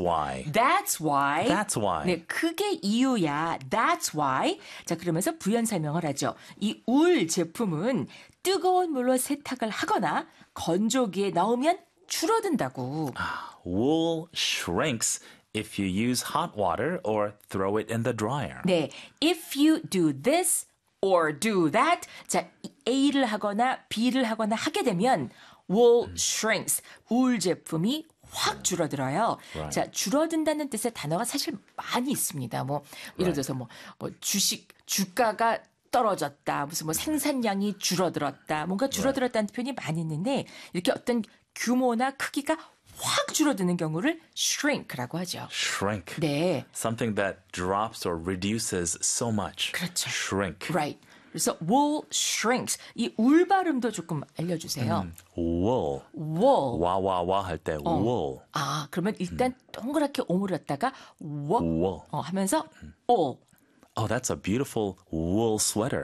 why. That's why. That's why. 네, 그게 이유야. That's why. 자, 그러면서 부연 설명을 하죠. 이 울 제품은 뜨거운 물로 세탁을 하거나 건조기에 넣으면 줄어든다고. Wool shrinks if you use hot water or throw it in the dryer. 네, if you do this or do that. 자, A를 하거나 B를 하거나 하게 되면 wool shrinks. 울 제품이 확 줄어들어요. Right. 자, 줄어든다는 뜻의 단어가 사실 많이 있습니다. 뭐 예를 들어서 뭐 주가가 떨어졌다. 무슨 뭐 생산량이 줄어들었다. 뭔가 줄어들었다는 표현이 많이 있는데 이렇게 어떤 규모나 크기가 확 줄어드는 경우를 shrink라고 하죠. Shrink. 네. Something that drops or reduces so much. 그렇죠. Shrink. Right. 그래서 wool shrinks. 이 울 발음도 조금 알려주세요. Wool. wool. 와와와 할 때 wool. 아, 그러면 일단 동그랗게 오므렸다가 wool. 하면서 all. Oh, that's a beautiful wool sweater.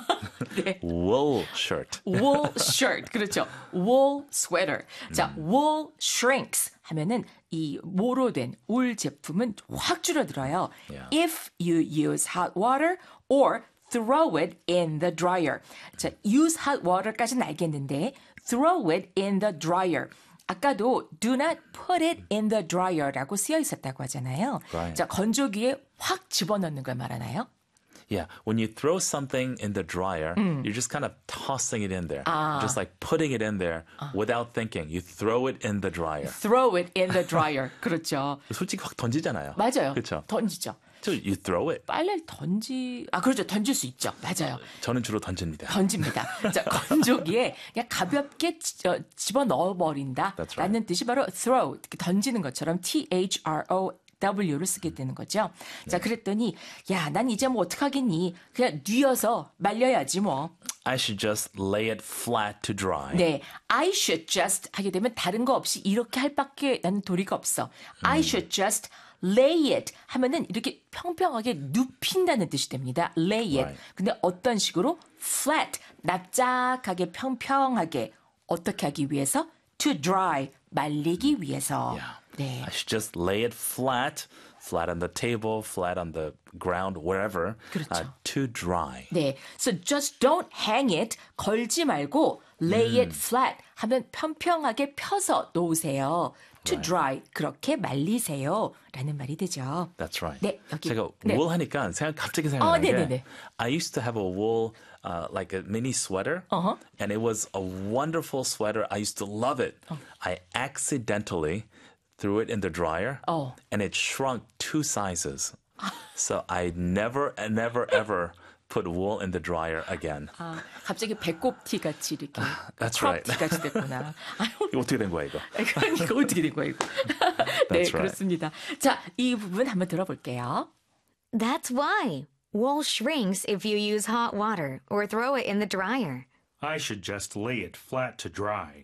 네. Wool shirt. wool shirt. 그렇죠. wool sweater. 자, wool shrinks 하면은 이 모로 된 울 제품은 확 줄어들어요. Yeah. If you use hot water or throw it in the dryer. 자, use hot water까지는 알겠는데 throw it in the dryer. 아까도 do not put it in the dryer라고 쓰여 있었다고 하잖아요. Right. 자, 건조기에 확 집어넣는 걸 말하나요? Yeah, when you throw something in the dryer, you're just kind of tossing it in there. Just like putting it in there without thinking. You throw it in the dryer. throw it in the dryer. 그렇죠. 솔직히 확 던지잖아요. 맞아요. 그렇죠. 던지죠. So you throw it. 빨래를 그렇죠. 던질 수 있죠. 맞아요. 저는 주로 던집니다. 던집니다. 자, 건조기에 그냥 가볍게 집어 넣어버린다. That's right. 라는 뜻이 바로 throw, 이렇게 던지는 것처럼 T-H-R-O-W를 쓰게 되는 거죠. 자, 그랬더니 야, 난 이제 뭐 어떡하겠니? 그냥 뉘어서 말려야지 뭐. I should just lay it flat to dry. 네, I should just 하게 되면 다른 거 없이 이렇게 할 밖에 나는 도리가 없어. I should just lay it 하면은 이렇게 평평하게 눕힌다는 뜻이 됩니다. lay it. Right. 근데 어떤 식으로? flat, 납작하게 평평하게 어떻게 하기 위해서? to dry, 말리기 위해서. Yeah. 네. I should just lay it flat on the table, flat on the ground, wherever, 그렇죠. to dry. 네. So just don't hang it. 걸지 말고 lay it flat 하면 평평하게 펴서 놓으세요. to dry. 그렇게 말리세요. 라는 말이 되죠. That's right. 네, 여기. 제가 네. wool 하니까 갑자기 생각나는 게 네네네. I used to have a wool like a mini sweater and it was a wonderful sweater. I used to love it. I accidentally threw it in the dryer and it shrunk 2 sizes. So I never ever put wool in the dryer again. 아, 갑자기 배꼽티 같이 이렇게 That's 크롭 right. 티 같이 됐구나. 아유, 이거 어떻게 된 거야 이거? 그러니까 어떻게 된 거야 이거. 네, That's right. 그렇습니다. 자, 이 부분 한번 들어볼게요. That's why. Wool shrinks if you use hot water or throw it in the dryer. I should just lay it flat to dry.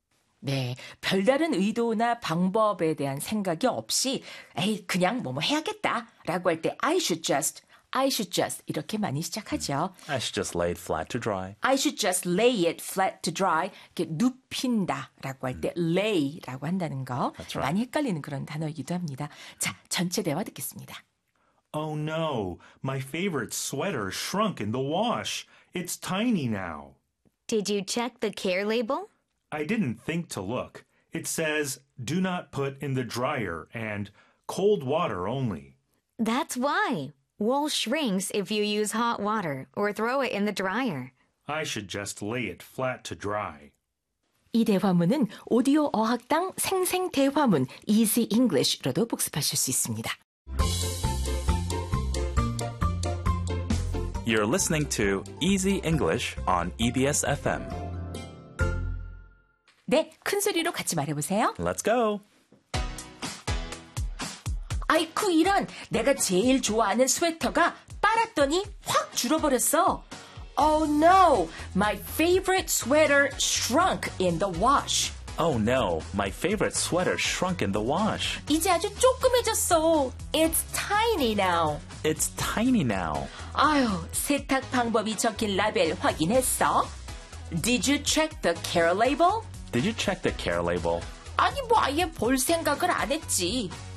네, 별다른 의도나 방법에 대한 생각이 없이 에이 그냥 뭐 해야겠다라고 할 때 I should just 이렇게 많이 시작하죠. I should just lay it flat to dry. I should just lay it flat to dry. 이렇게 눕힌다라고 할 때 lay라고 한다는 거 That's right. 많이 헷갈리는 그런 단어이기도 합니다. 자, 전체 대화 듣겠습니다. Oh no, my favorite sweater shrunk in the wash. It's tiny now. Did you check the care label? I didn't think to look. It says, do not put in the dryer and cold water only. That's why. Wool shrinks if you use hot water or throw it in the dryer. I should just lay it flat to dry. 이 대화문은 오디오 어학당 생생 대화문 Easy English로도 복습하실 수 있습니다. You're listening to Easy English on EBS FM. 네, 큰 소리로 같이 말해보세요. Let's go. 아이쿠 이런 내가 제일 좋아하는 스웨터가 빨았더니 확 줄어버렸어. Oh no, my favorite sweater shrunk in the wash. Oh no, my favorite sweater shrunk in the wash. 이제 아주 조그매졌어. It's tiny now. It's tiny now. 아유, 세탁 방법이 적힌 라벨 확인했어? Did you check the care label? Did you check the care label? 아니 뭐 아예 볼 생각을 안 했지.